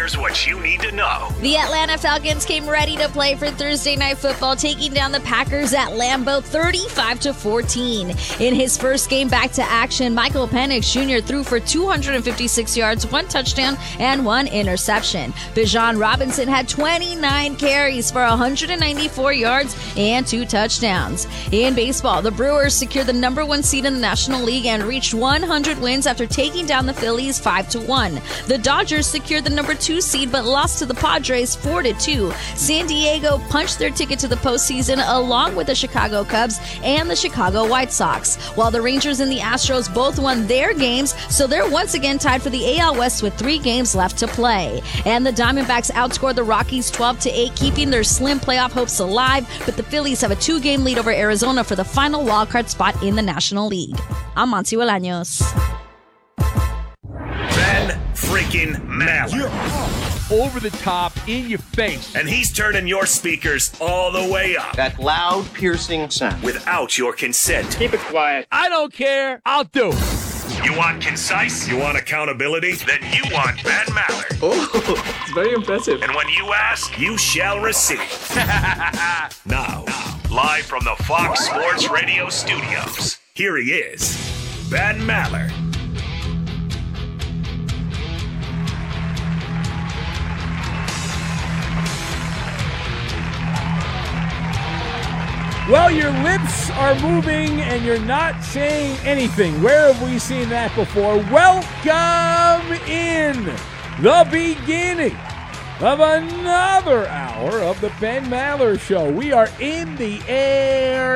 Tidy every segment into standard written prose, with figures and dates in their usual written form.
here's what you need to know. The Atlanta Falcons came ready to play for Thursday Night Football, taking down the Packers at Lambeau 35-14. In his first game back to action, Michael Penix Jr. threw for 256 yards, 1 touchdown, and 1 interception. Bijan Robinson had 29 carries for 194 yards and 2 touchdowns. In baseball, the Brewers secured the number 1 seed in the National League and reached 100 wins after taking down the Phillies 5-1. The Dodgers secured the number 2 seed but lost to the Padres 4-2. San Diego punched their ticket to the postseason along with the Chicago Cubs and the Chicago White Sox, while the Rangers and the Astros both won their games, so they're once again tied for the AL West with 3 games left to play. And the Diamondbacks outscored the Rockies 12-8, keeping their slim playoff hopes alive, but the Phillies have a 2-game lead over Arizona for the final wildcard spot in the National League. I'm Monty Bolaños. Ben freaking Maller. Over the top, in your face. And he's turning your speakers all the way up. That loud, piercing sound. Without your consent. Keep it quiet. I don't care. I'll do it. You want concise? You want accountability? Then you want Ben Maller. Oh, it's very impressive. And when you ask, you shall receive. Now, live from the Fox Sports Radio studios, here he is, Ben Maller. Well, your lips are moving and you're not saying anything. Where have we seen that before? Welcome in the beginning of another hour of the Ben Maller Show. We are in the air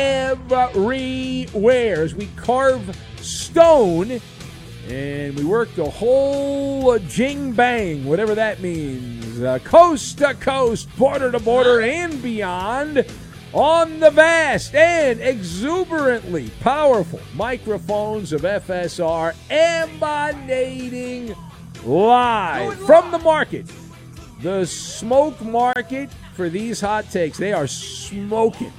everywhere as we carve stone and we work the whole jing-bang, whatever that means, coast to coast, border to border, and beyond, on the vast and exuberantly powerful microphones of FSR, emanating live from the market. The smoke market for these hot takes. They are smoking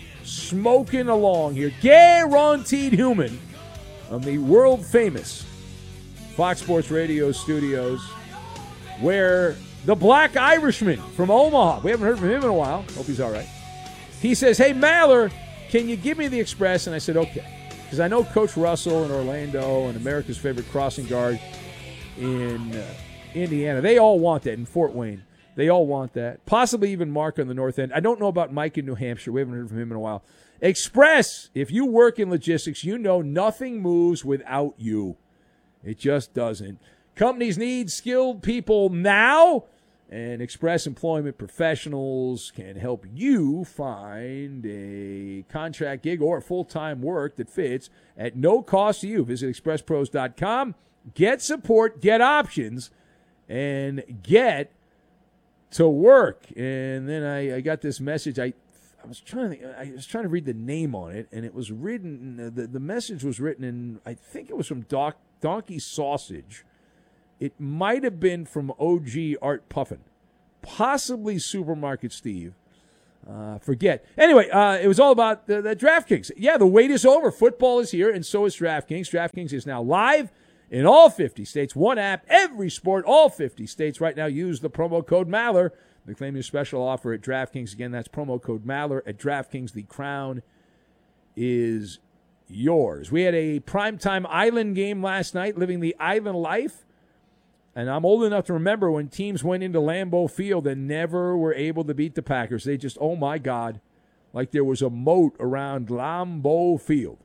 along here. Guaranteed human on the world-famous Fox Sports Radio studios, where the Black Irishman from Omaha, we haven't heard from him in a while. Hope he's all right. He says, hey, Maller, can you give me the Express? And I said, okay. Because I know Coach Russell in Orlando and America's favorite crossing guard in Indiana. They all want that in Fort Wayne. They all want that. Possibly even Mark on the north end. I don't know about Mike in New Hampshire. We haven't heard from him in a while. Express, if you work in logistics, you know nothing moves without you. It just doesn't. Companies need skilled people now. And Express Employment Professionals can help you find a contract gig or full-time work that fits at no cost to you. Visit expresspros.com, get support, get options, and get to work. And then I got this message. I was trying to read the name on it, and it was written. The message was written in, I think it was from Donkey Sausage. It might have been from OG Art Puffin, possibly Supermarket Steve. Forget. Anyway, it was all about the DraftKings. Yeah, the wait is over. Football is here, and so is DraftKings. DraftKings is now live in all 50 states. One app, every sport, all 50 states. Right now, use the promo code Maller to claim your special offer at DraftKings. Again, that's promo code Maller at DraftKings. The crown is yours. We had a primetime island game last night, living the island life. And I'm old enough to remember when teams went into Lambeau Field and never were able to beat the Packers. They just, oh, my God, like there was a moat around Lambeau Field.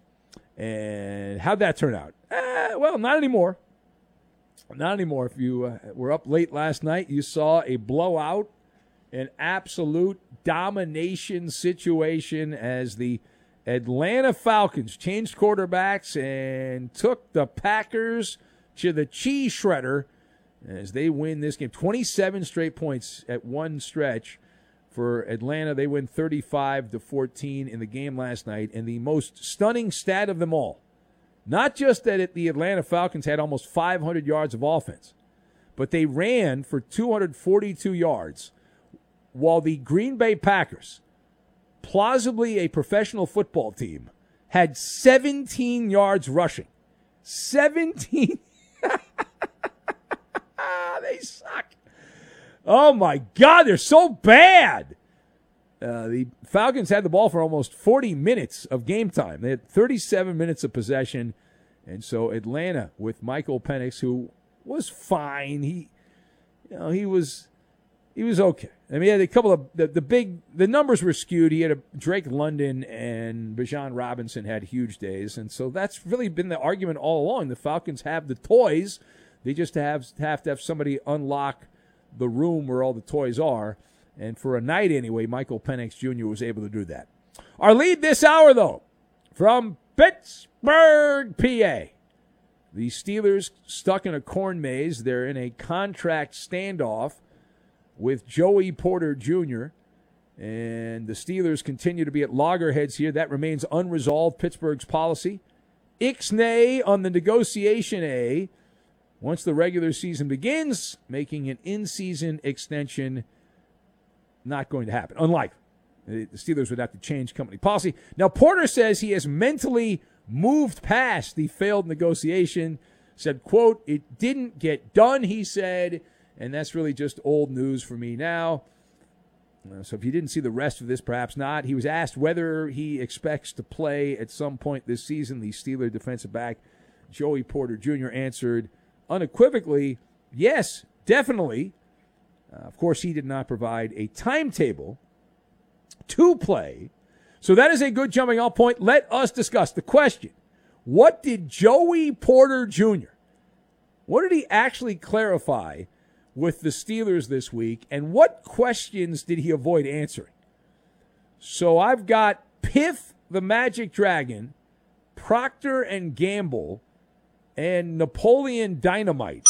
And how'd that turn out? Well, not anymore. Not anymore. If you were up late last night, you saw a blowout, an absolute domination situation as the Atlanta Falcons changed quarterbacks and took the Packers to the cheese shredder as they win this game. 27 straight points at one stretch for Atlanta. They win 35-14 in the game last night. And the most stunning stat of them all, not just that the Atlanta Falcons had almost 500 yards of offense, but they ran for 242 yards, while the Green Bay Packers, plausibly a professional football team, had 17 yards rushing. 17. They suck. Oh, my God, they're so bad. The Falcons had the ball for almost 40 minutes of game time. They had 37 minutes of possession. And so Atlanta with Michael Penix, who was fine. He was okay. I mean, he had a couple of the numbers were skewed. He had Drake London and Bijan Robinson had huge days, and so that's really been the argument all along. The Falcons have the toys. They just have to have somebody unlock the room where all the toys are. And for a night anyway, Michael Penix Jr. was able to do that. Our lead this hour, though, from Pittsburgh, PA. The Steelers stuck in a corn maze. They're in a contract standoff with Joey Porter Jr., and the Steelers continue to be at loggerheads here. That remains unresolved, Pittsburgh's policy. Ixnay on the negotiation A. Once the regular season begins, making an in-season extension not going to happen. Unlikely. The Steelers would have to change company policy. Now, Porter says he has mentally moved past the failed negotiation. Said, quote, "It didn't get done," he said, and that's really just old news for me now. So if you didn't see the rest of this, perhaps not. He was asked whether he expects to play at some point this season. The Steeler defensive back, Joey Porter Jr., answered unequivocally, yes, definitely. Of course, he did not provide a timetable to play. So that is a good jumping off point. Let us discuss the question. What did Joey Porter Jr., what did he actually clarify with the Steelers this week, and what questions did he avoid answering? So I've got Piff the Magic Dragon, Procter and Gamble, and Napoleon Dynamite.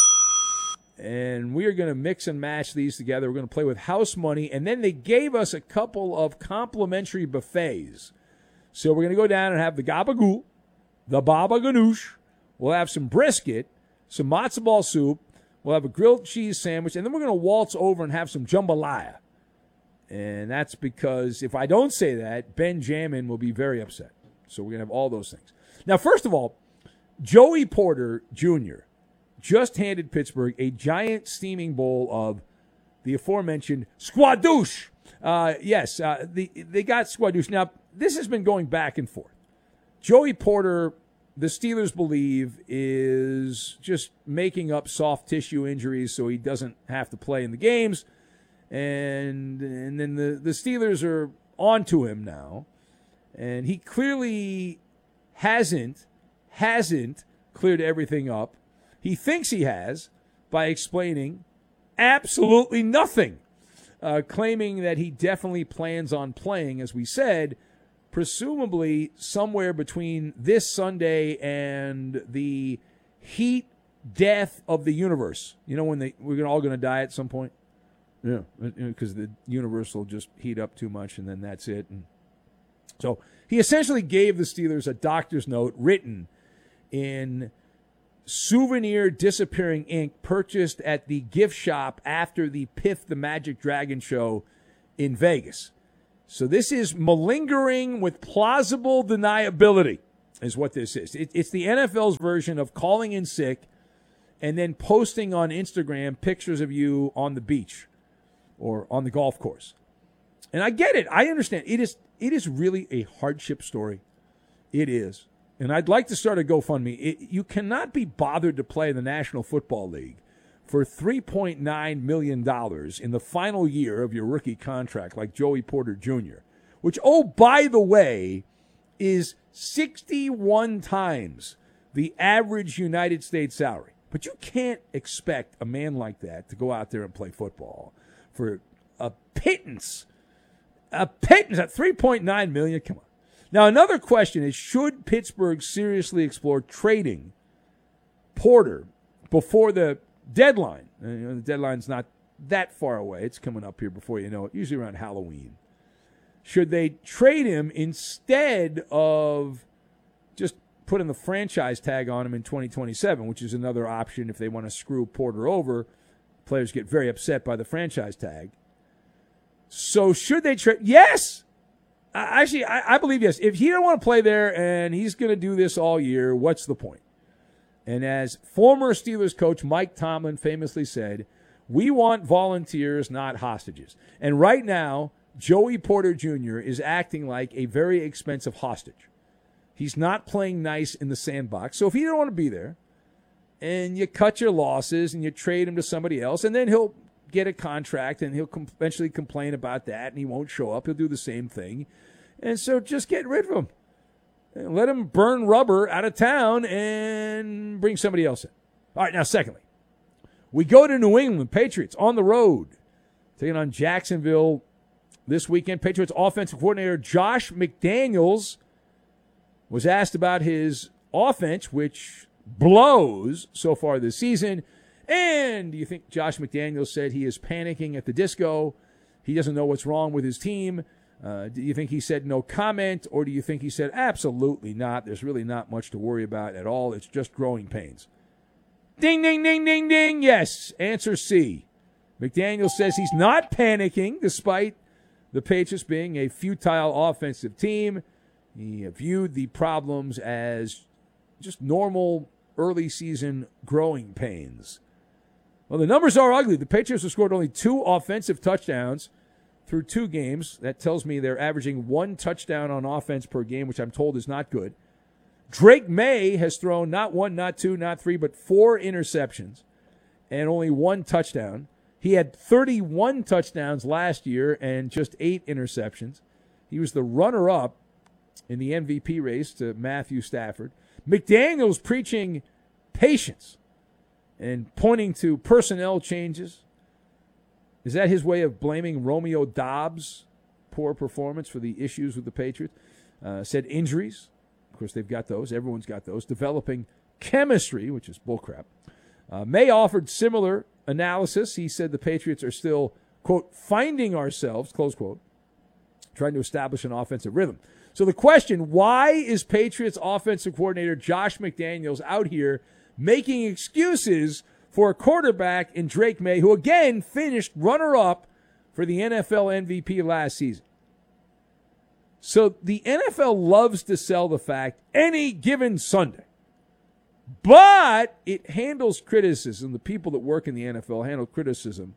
And we are going to mix and match these together. We're going to play with house money. And then they gave us a couple of complimentary buffets. So we're going to go down and have the gabagool, the baba ganoush. We'll have some brisket, some matzo ball soup. We'll have a grilled cheese sandwich. And then we're going to waltz over and have some jambalaya. And that's because if I don't say that, Ben Jamin will be very upset. So we're going to have all those things. Now, first of all, Joey Porter Jr. just handed Pittsburgh a giant steaming bowl of the aforementioned squadouche. They got squadouche. Now, this has been going back and forth. Joey Porter, the Steelers believe, is just making up soft tissue injuries so he doesn't have to play in the games. And then the Steelers are on to him now. And he clearly hasn't cleared everything up. He thinks he has by explaining absolutely nothing, claiming that he definitely plans on playing, as we said, presumably somewhere between this Sunday and the heat death of the universe. You know, when we're all going to die at some point? Yeah, because the universe will just heat up too much, and then that's it. And so he essentially gave the Steelers a doctor's note written in souvenir disappearing ink purchased at the gift shop after the Piff the Magic Dragon show in Vegas. So this is malingering with plausible deniability is what this is. It's the NFL's version of calling in sick and then posting on Instagram pictures of you on the beach or on the golf course. And I get it. I understand. It is really a hardship story. It is. And I'd like to start a GoFundMe. You cannot be bothered to play in the National Football League for $3.9 million in the final year of your rookie contract like Joey Porter Jr., which, oh, by the way, is 61 times the average United States salary. But you can't expect a man like that to go out there and play football for a pittance at $3.9 million. Come on. Now, another question is, should Pittsburgh seriously explore trading Porter before the deadline? The deadline's not that far away. It's coming up here before you know it, usually around Halloween. Should they trade him instead of just putting the franchise tag on him in 2027, which is another option if they want to screw Porter over? Players get very upset by the franchise tag. So should they trade? Yes! Actually, I believe yes. If he don't want to play there and he's going to do this all year, what's the point? And as former Steelers coach Mike Tomlin famously said, We want volunteers, not hostages. And right now, Joey Porter Jr. is acting like a very expensive hostage. He's not playing nice in the sandbox. So if he don't want to be there, and you cut your losses and you trade him to somebody else, and then he'll get a contract and he'll eventually complain about that and he won't show up. He'll do the same thing. And so just get rid of him. And let him burn rubber out of town and bring somebody else in. All right, now secondly, we go to New England. Patriots on the road, taking on Jacksonville this weekend. Patriots offensive coordinator Josh McDaniels was asked about his offense, which blows so far this season. And do you think Josh McDaniels said he is panicking at the disco? He doesn't know what's wrong with his team. Do you think he said no comment, or do you think he said absolutely not? There's really not much to worry about at all. It's just growing pains. Ding, ding, ding, ding, ding. Yes, answer C. McDaniels says he's not panicking despite the Patriots being a futile offensive team. He viewed the problems as just normal early season growing pains. Well, the numbers are ugly. The Patriots have scored only 2 offensive touchdowns through 2 games. That tells me they're averaging 1 touchdown on offense per game, which I'm told is not good. Drake May has thrown not 1, not 2, not 3, but 4 interceptions and only 1 touchdown. He had 31 touchdowns last year and just 8 interceptions. He was the runner-up in the MVP race to Matthew Stafford. McDaniels preaching patience and pointing to personnel changes. Is that his way of blaming Romeo Dobbs' poor performance for the issues with the Patriots? Said injuries. Of course, they've got those. Everyone's got those. Developing chemistry, which is bullcrap. May offered similar analysis. He said the Patriots are still, quote, finding ourselves, close quote, trying to establish an offensive rhythm. So the question, why is Patriots offensive coordinator Josh McDaniels out here making excuses for a quarterback in Drake May, who again finished runner-up for the NFL MVP last season? So the NFL loves to sell the fact any given Sunday, but it handles criticism. The people that work in the NFL handle criticism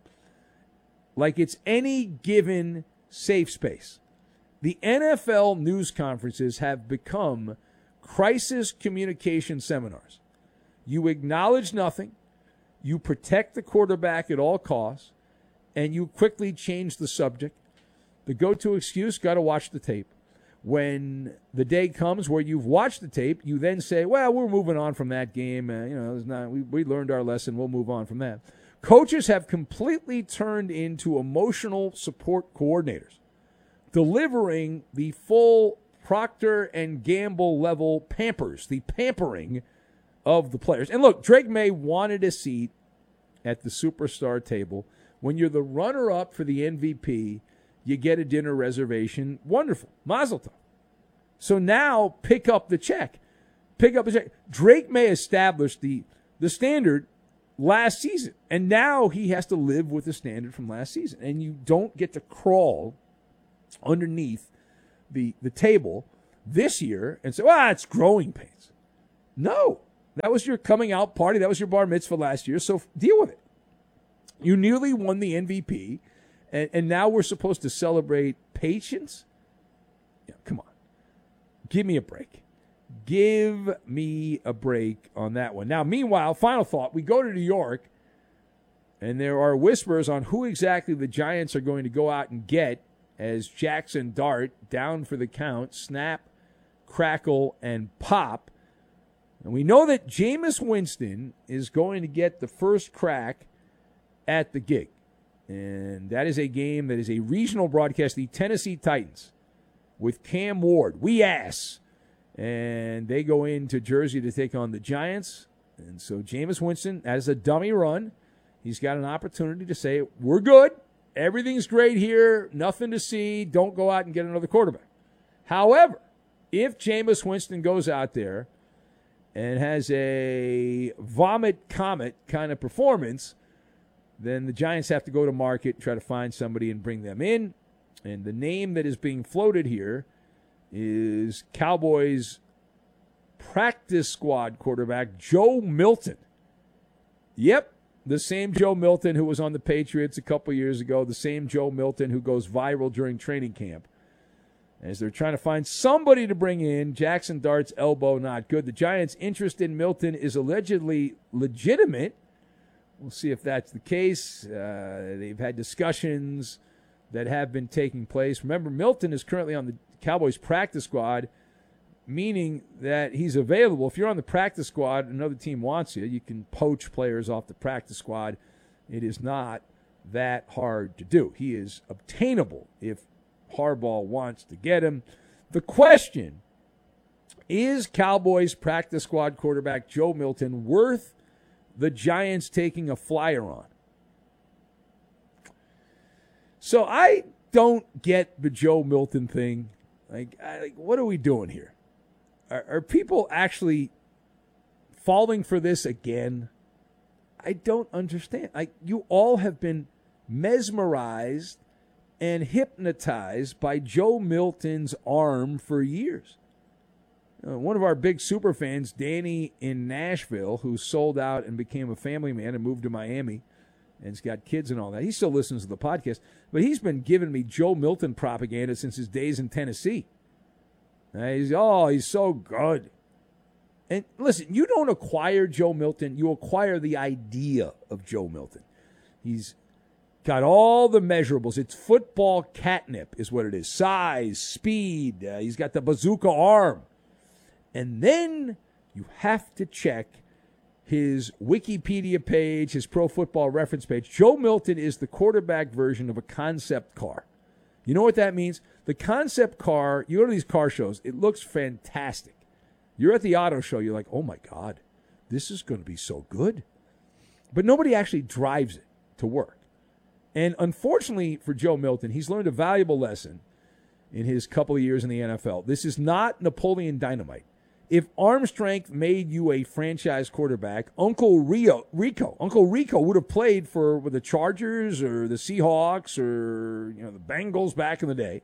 like it's any given safe space. The NFL news conferences have become crisis communication seminars. You acknowledge nothing, you protect the quarterback at all costs, and you quickly change the subject. The go-to excuse, got to watch the tape. When the day comes where you've watched the tape, you then say, well, we're moving on from that game. We learned our lesson. We'll move on from that. Coaches have completely turned into emotional support coordinators, delivering the full Procter & Gamble level pampers, the pampering of the players. And look, Drake May wanted a seat at the superstar table. When you're the runner-up for the MVP, you get a dinner reservation. Wonderful. Mazel tov. So now pick up the check. Pick up the check. Drake May established the standard last season, and now he has to live with the standard from last season. And you don't get to crawl underneath the table this year and say, well, it's growing pains. No. That was your coming out party. That was your bar mitzvah last year, so deal with it. You nearly won the MVP, and now we're supposed to celebrate patience? Yeah, come on. Give me a break. Give me a break on that one. Now, meanwhile, final thought, we go to New York, and there are whispers on who exactly the Giants are going to go out and get as Jackson Dart, down for the count, snap, crackle, and pop. And we know that Jameis Winston is going to get the first crack at the gig. And that is a game that is a regional broadcast, the Tennessee Titans, with Cam Ward. We ass. And they go into Jersey to take on the Giants. And so Jameis Winston, as a dummy run, he's got an opportunity to say, we're good. Everything's great here. Nothing to see. Don't go out and get another quarterback. However, if Jameis Winston goes out there and has a vomit comet kind of performance, then the Giants have to go to market, try to find somebody and bring them in. And the name that is being floated here is Cowboys practice squad quarterback Joe Milton. Yep, The same Joe Milton who was on the Patriots a couple years ago, the same Joe Milton who goes viral during training camp. As they're trying to find somebody to bring in, Jackson Dart's elbow not good. The Giants' interest in Milton is allegedly legitimate. We'll see if that's the case. They've had discussions that have been taking place. Remember, Milton is currently on the Cowboys practice squad, meaning that he's available. If you're on the practice squad, another team wants you, you can poach players off the practice squad. It is not that hard to do. He is obtainable if Harbaugh wants to get him. The question, is Cowboys practice squad quarterback Joe Milton worth the Giants taking a flyer on? So I don't get the Joe Milton thing. Like, what are we doing here? Are people actually falling for this again? I don't understand. You all have been mesmerized and hypnotized by Joe Milton's arm for years. One of our big super fans, Danny in Nashville, who sold out and became a family man and moved to Miami and has got kids and all that. He still listens to the podcast, but he's been giving me Joe Milton propaganda since his days in Tennessee. He's so good. And listen, you don't acquire Joe Milton. You acquire the idea of Joe Milton. He's got all the measurables. It's football catnip is what it is. Size, speed. He's got the bazooka arm. And then you have to check his Wikipedia page, his Pro Football Reference page. Joe Milton is the quarterback version of a concept car. You know what that means? The concept car, you go to these car shows, it looks fantastic. You're at the auto show, you're like, oh my God, this is going to be so good. But nobody actually drives it to work. And unfortunately for Joe Milton, he's learned a valuable lesson in his couple of years in the NFL. This is not Napoleon Dynamite. If arm strength made you a franchise quarterback, Uncle Rico would have played for the Chargers or the Seahawks or the Bengals back in the day.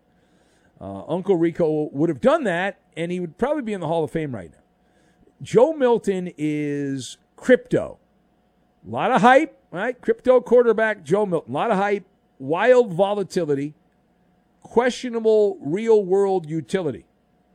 Uncle Rico would have done that, and he would probably be in the Hall of Fame right now. Joe Milton is crypto. A lot of hype, right? Crypto quarterback Joe Milton. A lot of hype, wild volatility, questionable real-world utility.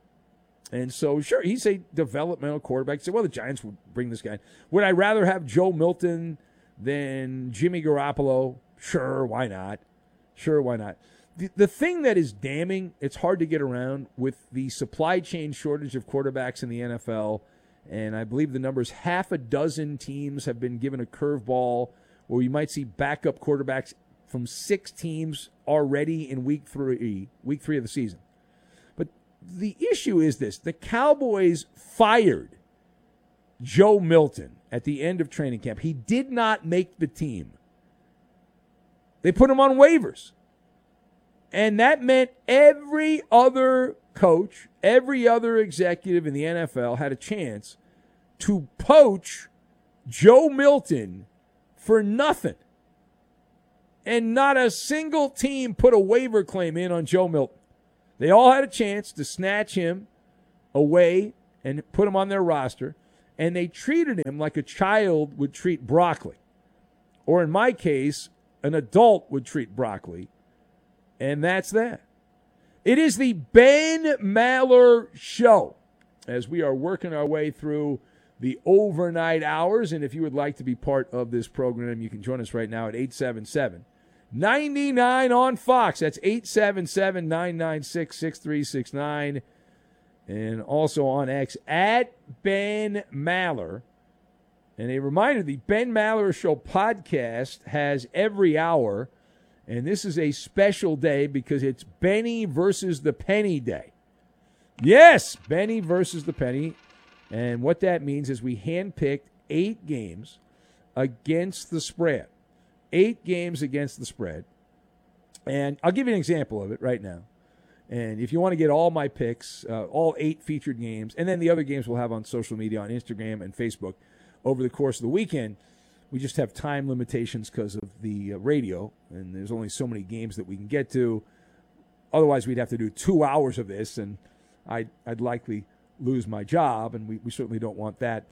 And so, sure, he's a developmental quarterback. So, well, the Giants would bring this guy. Would I rather have Joe Milton than Jimmy Garoppolo? Sure, why not? Sure, why not? The thing that is damning, it's hard to get around with the supply chain shortage of quarterbacks in the NFL, and I believe the number is half a dozen teams have been given a curveball where you might see backup quarterbacks from 6 teams already in week three of the season. But the issue is this. The Cowboys fired Joe Milton at the end of training camp. He did not make the team. They put him on waivers. And that meant every other coach, every other executive in the NFL had a chance to poach Joe Milton for nothing. And not a single team put a waiver claim in on Joe Milton. They all had a chance to snatch him away and put him on their roster. And they treated him like a child would treat broccoli. Or in my case, an adult would treat broccoli. And that's that. It is the Ben Maller Show as we are working our way through the overnight hours. And if you would like to be part of this program, you can join us right now at 877-99 on Fox. That's 877-996-6369. And also on X at Ben Maller. And a reminder, the Ben Maller Show podcast has every hour. And this is a special day because it's Benny versus the Penny Day. Yes, Benny versus the Penny. And what that means is we handpicked 8 games against the spread. 8 games against the spread. And I'll give you an example of it right now. And if you want to get all my picks, all 8 featured games, and then the other games we'll have on social media, on Instagram and Facebook over the course of the weekend, we just have time limitations because of the radio, and there's only so many games that we can get to. Otherwise, we'd have to do 2 hours of this, and I'd likely lose my job, and we certainly don't want that.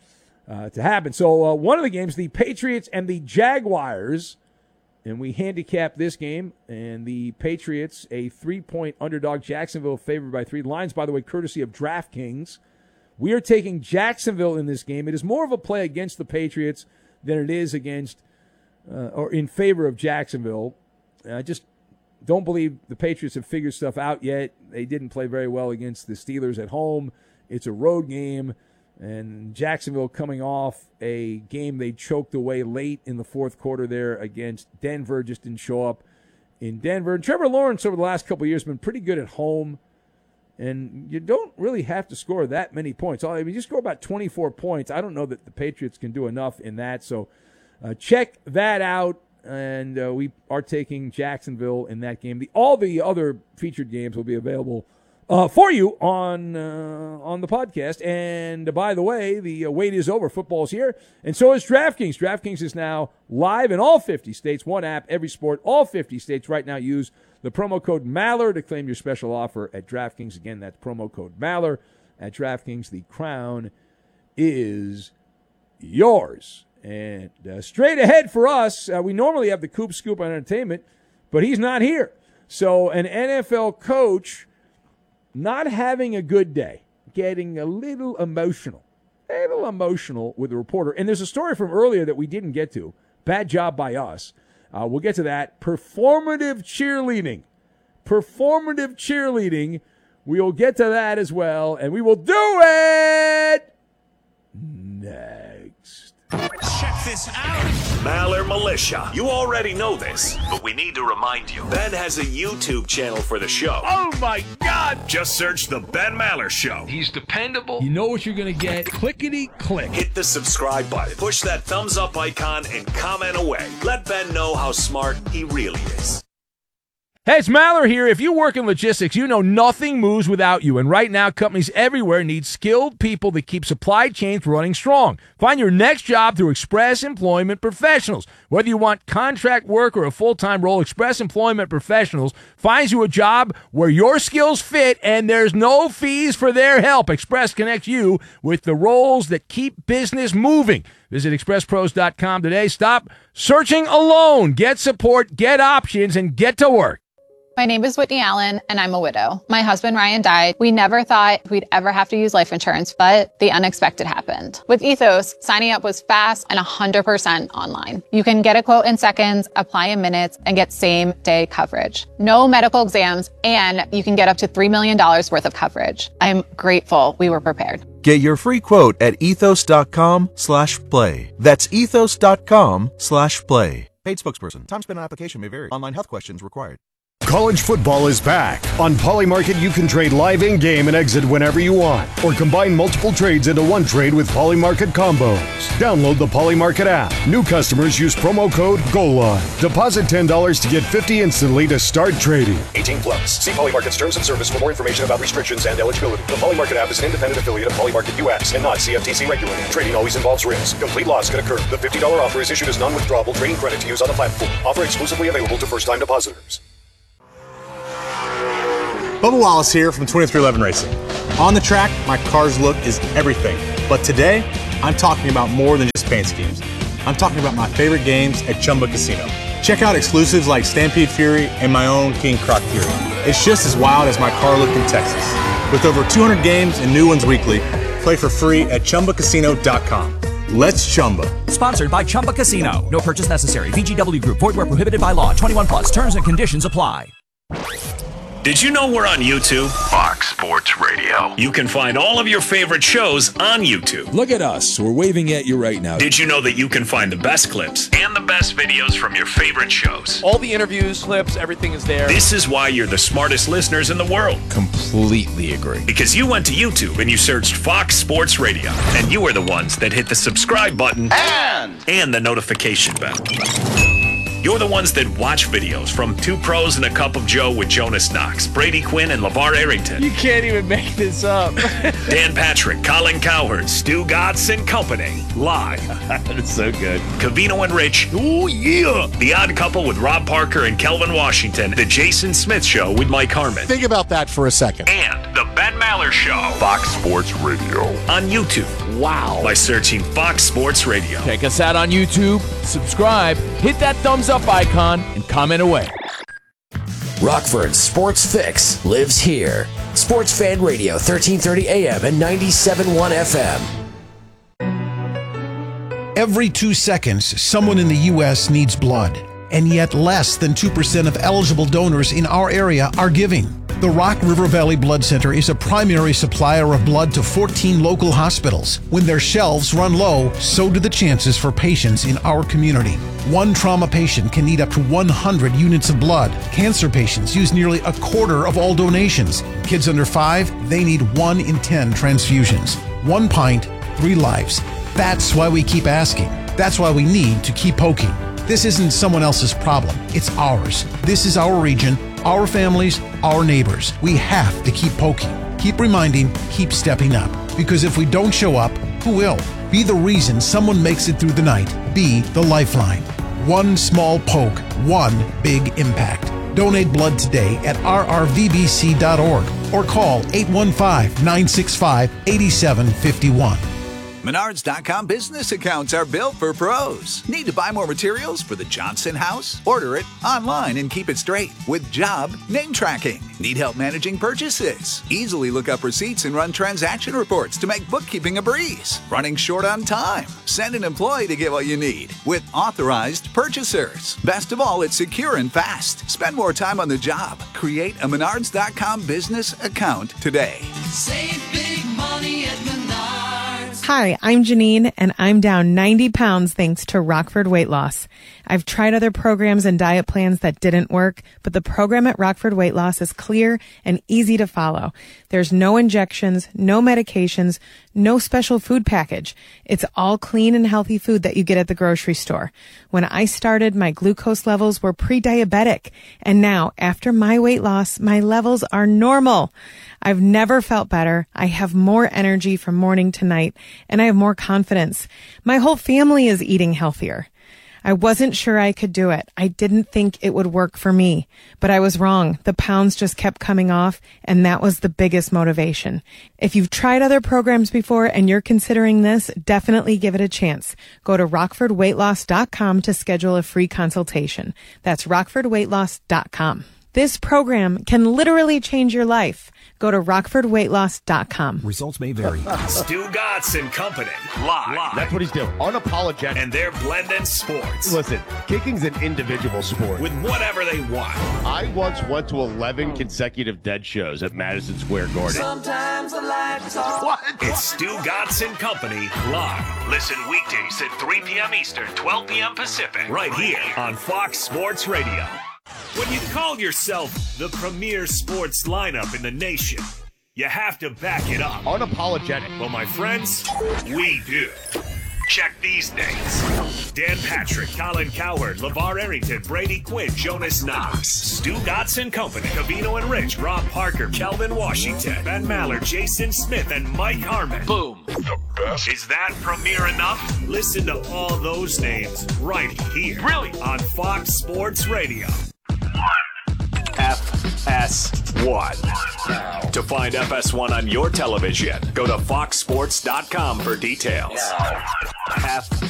to happen. So one of the games, the Patriots and the Jaguars, and we handicap this game, and the Patriots, a 3-point underdog, Jacksonville favored by 3. Lines, by the way, courtesy of DraftKings. We are taking Jacksonville in this game. It is more of a play against the Patriots than it is against or in favor of Jacksonville. I just don't believe the Patriots have figured stuff out yet. They didn't play very well against the Steelers at home. It's a road game, and Jacksonville coming off a game they choked away late in the fourth quarter there against Denver, just didn't show up in Denver. And Trevor Lawrence over the last couple of years has been pretty good at home. And you don't really have to score that many points. I mean, you score about 24 points. I don't know that the Patriots can do enough in that. So check that out. And we are taking Jacksonville in that game. All the other featured games will be available for you on the podcast. And by the way, the wait is over. Football's here. And so is DraftKings. DraftKings is now live in all 50 states. One app, every sport, all 50 states. Right now, use the promo code Maller to claim your special offer at DraftKings. Again, that's promo code Maller at DraftKings. The crown is yours. And straight ahead for us, we normally have the Coop Scoop on entertainment, but he's not here. So an NFL coach not having a good day, getting a little emotional with the reporter. And there's a story from earlier that we didn't get to. Bad job by us. We'll get to that. Performative cheerleading. We will get to that as well, and we will do it next. Check this out. Maller Militia. You already know this, but we need to remind you. Ben has a YouTube channel for the show. Oh, my God. Just search The Ben Maller Show. He's dependable. You know what you're going to get. Clickety-click. Hit the subscribe button. Push that thumbs up icon and comment away. Let Ben know how smart he really is. Hey, it's Maller here. If you work in logistics, you know nothing moves without you. And right now, companies everywhere need skilled people that keep supply chains running strong. Find your next job through Express Employment Professionals. Whether you want contract work or a full-time role, Express Employment Professionals finds you a job where your skills fit and there's no fees for their help. Express connects you with the roles that keep business moving. Visit expresspros.com today. Stop searching alone. Get support, get options, and get to work. My name is Whitney Allen, and I'm a widow. My husband, Ryan, died. We never thought we'd ever have to use life insurance, but the unexpected happened. With Ethos, signing up was fast and 100% online. You can get a quote in seconds, apply in minutes, and get same-day coverage. No medical exams, and you can get up to $3 million worth of coverage. I'm grateful we were prepared. Get your free quote at ethos.com/play. That's ethos.com/play. Paid spokesperson. Time spent on application may vary. Online health questions required. College football is back. On Polymarket, you can trade live in-game and exit whenever you want, or combine multiple trades into one trade with Polymarket combos. Download the Polymarket app. New customers use promo code GOLON. Deposit $10 to get $50 instantly to start trading. 18 plus. See Polymarket's terms and service for more information about restrictions and eligibility. The Polymarket app is an independent affiliate of Polymarket US and not CFTC regulated. Trading always involves risk. Complete loss can occur. The $50 offer is issued as non-withdrawable trading credit to use on the platform. Offer exclusively available to first-time depositors. Bubba Wallace here from 2311 Racing. On the track, my car's look is everything. But today, I'm talking about more than just paint schemes. I'm talking about my favorite games at Chumba Casino. Check out exclusives like Stampede Fury and my own King Croc Fury. It's just as wild as my car look in Texas. With over 200 games and new ones weekly, play for free at ChumbaCasino.com. Let's Chumba. Sponsored by Chumba Casino. No purchase necessary. VGW Group. Void where prohibited by law. 21 plus. Terms and conditions apply. Did you know we're on YouTube? Fox Sports Radio. You can find all of your favorite shows on YouTube. Look at us. We're waving at you right now. Did you know that you can find the best clips and the best videos from your favorite shows? All the interviews, clips, everything is there. This is why you're the smartest listeners in the world. Completely agree. Because you went to YouTube and you searched Fox Sports Radio. And you are the ones that hit the subscribe button and the notification bell. You're the ones that watch videos from Two Pros and a Cup of Joe with Jonas Knox, Brady Quinn, and LeVar Arrington. You can't even make this up. Dan Patrick, Colin Cowherd, Stu Gatz and Company. Live. That's so good. Covino and Rich. Oh, yeah. The Odd Couple with Rob Parker and Kelvin Washington. The Jason Smith Show with Mike Harmon. Think about that for a second. And the Ben Maller Show. Fox Sports Radio. On YouTube. Wow. By searching Fox Sports Radio. Check us out on YouTube, subscribe, hit that thumbs up icon, and comment away. Rockford's Sports Fix lives here. Sports Fan Radio, 1330 AM and 97.1 FM. Every 2 seconds, someone in the U.S. needs blood, and yet less than 2% of eligible donors in our area are giving. The Rock River Valley Blood Center is a primary supplier of blood to 14 local hospitals. When their shelves run low, so do the chances for patients in our community. One trauma patient can need up to 100 units of blood. Cancer patients use nearly a quarter of all donations. Kids under 5, they need 1 in 10 transfusions. 1 pint, 3 lives. That's why we keep asking. That's why we need to keep poking. This isn't someone else's problem. It's ours. This is our region, our families, our neighbors. We have to keep poking, keep reminding, keep stepping up. Because if we don't show up, who will? Be the reason someone makes it through the night. Be the lifeline. One small poke, one big impact. Donate blood today at rrvbc.org or call 815-965-8751. Menards.com business accounts are built for pros. Need to buy more materials for the Johnson house? Order it online and keep it straight with job name tracking. Need help managing purchases? Easily look up receipts and run transaction reports to make bookkeeping a breeze. Running short on time? Send an employee to get what you need with authorized purchasers. Best of all, it's secure and fast. Spend more time on the job. Create a Menards.com business account today. Save big money at Menards. Hi, I'm Janine, and I'm down 90 pounds thanks to Rockford Weight Loss. I've tried other programs and diet plans that didn't work, but the program at Rockford Weight Loss is clear and easy to follow. There's no injections, no medications, no special food package. It's all clean and healthy food that you get at the grocery store. When I started, my glucose levels were pre-diabetic, and now, after my weight loss, my levels are normal. I've never felt better. I have more energy from morning to night, and I have more confidence. My whole family is eating healthier. I wasn't sure I could do it. I didn't think it would work for me, but I was wrong. The pounds just kept coming off, and that was the biggest motivation. If you've tried other programs before and you're considering this, definitely give it a chance. Go to rockfordweightloss.com to schedule a free consultation. That's rockfordweightloss.com. This program can literally change your life. Go to rockfordweightloss.com. Results may vary. Stu Gatz and Company. Live. That's what he's doing. Unapologetic. And they're blending sports. Listen, kicking's an individual sport. With whatever they want. I once went to 11 consecutive dead shows at Madison Square Garden. Sometimes I like to talk. What? It's Stu Gatz and Company live. Listen weekdays at 3 p.m. Eastern, 12 p.m. Pacific. Right here on Fox Sports Radio. When you call yourself the premier sports lineup in the nation, you have to back it up. Unapologetic. Well, my friends, we do. Check these names. Dan Patrick, Colin Cowherd, LeVar Arrington, Brady Quinn, Jonas Knox, Stu Gatz and Company, Covino and Rich, Rob Parker, Kelvin Washington, Ben Maller, Jason Smith, and Mike Harmon. Boom. The best. Is that premier enough? Listen to all those names right here. Really? On Fox Sports Radio. FS1. To find FS1 on your television, go to foxsports.com for details. FS1.